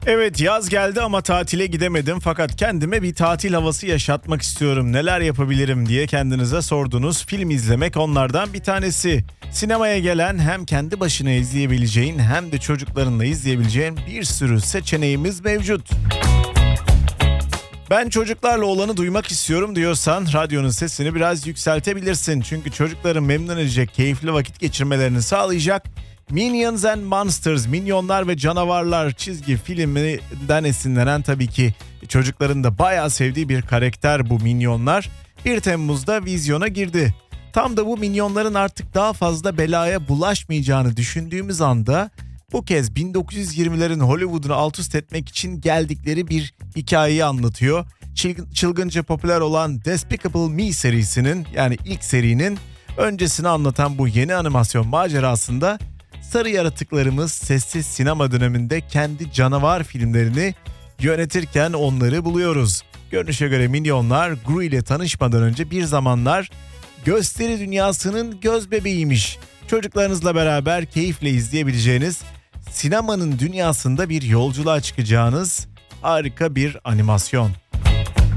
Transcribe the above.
Evet, yaz geldi ama tatile gidemedim, fakat kendime bir tatil havası yaşatmak istiyorum. Neler yapabilirim diye kendinize sordunuz. Film izlemek onlardan bir tanesi. Sinemaya gelen, hem kendi başına izleyebileceğin hem de çocuklarınla izleyebileceğin bir sürü seçeneğimiz mevcut. Ben çocuklarla olanı duymak istiyorum diyorsan radyonun sesini biraz yükseltebilirsin. Çünkü çocukların memnun edecek, keyifli vakit geçirmelerini sağlayacak Minions and Monsters, Minyonlar ve Canavarlar çizgi filminden esinlenen, tabii ki çocukların da bayağı sevdiği bir karakter bu Minyonlar. 1 Temmuz'da vizyona girdi. Tam da bu minyonların artık daha fazla belaya bulaşmayacağını düşündüğümüz anda bu kez 1920'lerin Hollywood'unu alt üst etmek için geldikleri bir hikayeyi anlatıyor. Çılgınca popüler olan Despicable Me serisinin, yani ilk serinin öncesini anlatan bu yeni animasyon macerasında sarı yaratıklarımız sessiz sinema döneminde kendi canavar filmlerini yönetirken onları buluyoruz. Görünüşe göre minyonlar Gru ile tanışmadan önce bir zamanlar gösteri dünyasının göz bebeğiymiş. Çocuklarınızla beraber keyifle izleyebileceğiniz, sinemanın dünyasında bir yolculuğa çıkacağınız harika bir animasyon.